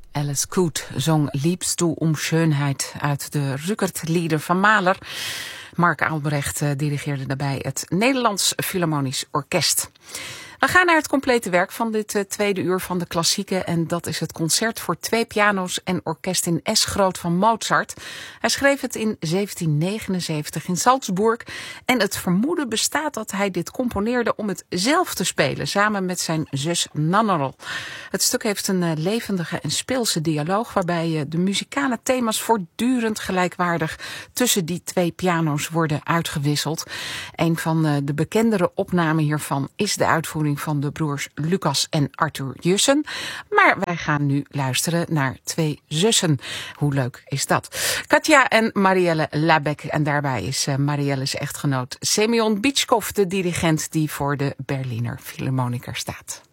Alice Coote zong Liebst du um Schönheit uit de Rückert-lieder van Mahler. Mark Albrecht dirigeerde daarbij het Nederlands Philharmonisch Orkest. We gaan naar het complete werk van dit tweede uur van de klassieken. En dat is het concert voor 2 piano's en orkest in S groot van Mozart. Hij schreef het in 1779 in Salzburg. En het vermoeden bestaat dat hij dit componeerde om het zelf te spelen. Samen met zijn zus Nannerl. Het stuk heeft een levendige en speelse dialoog. Waarbij de muzikale thema's voortdurend gelijkwaardig tussen die 2 piano's worden uitgewisseld. Een van de bekendere opnamen hiervan is de uitvoering van de broers Lucas en Arthur Jussen. Maar wij gaan nu luisteren naar 2 zussen. Hoe leuk is dat? Katja en Marielle Labec. En daarbij is Marielle's echtgenoot Semyon Bitschkov de dirigent die voor de Berliner Philharmoniker staat.